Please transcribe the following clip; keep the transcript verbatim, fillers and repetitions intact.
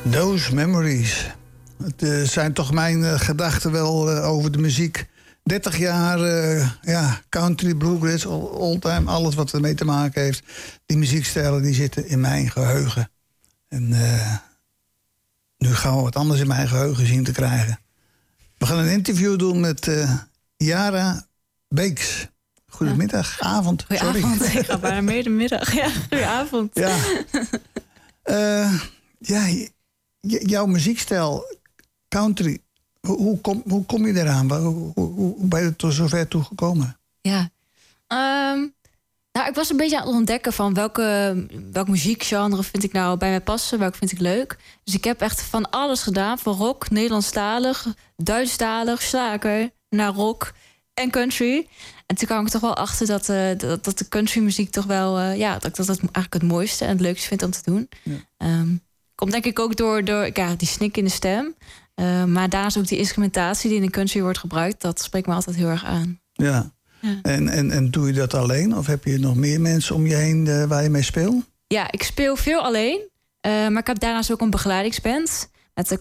Those Memories. Het uh, zijn toch mijn uh, gedachten wel uh, over de muziek. dertig jaar uh, ja, country, bluegrass, oldtime, alles wat ermee te maken heeft. Die muziekstijlen die zitten in mijn geheugen. En uh, nu gaan we wat anders in mijn geheugen zien te krijgen. We gaan een interview doen met uh, Yara Beeks. Goedemiddag, ja. avond. Goedenavond, sorry. Ik ga bijna middag. Ja, goedenavond. Ja, uh, ja j- jouw muziekstijl, country, hoe, hoe, kom, hoe kom je eraan? Hoe, hoe, hoe ben je tot zover toe gekomen? Ja, um, nou, ik was een beetje aan het ontdekken van welke, welk muziekgenre vind ik nou bij mij passen, welke vind ik leuk. Dus ik heb echt van alles gedaan, van rock, Nederlandstalig, Duitsstalig, slager, naar rock en country. En toen kwam ik toch wel achter dat, uh, dat, dat de countrymuziek toch wel, uh, ja, dat ik dat eigenlijk het mooiste en het leukste vind om te doen. Ja. Um, komt denk ik ook door, door ja, die snik in de stem. Uh, maar daarnaast ook die instrumentatie die in de country wordt gebruikt, dat spreekt me altijd heel erg aan. Ja. Ja. En, en, en doe je dat alleen? Of heb je nog meer mensen om je heen uh, waar je mee speelt? Ja, ik speel veel alleen. Uh, maar ik heb daarnaast ook een begeleidingsband.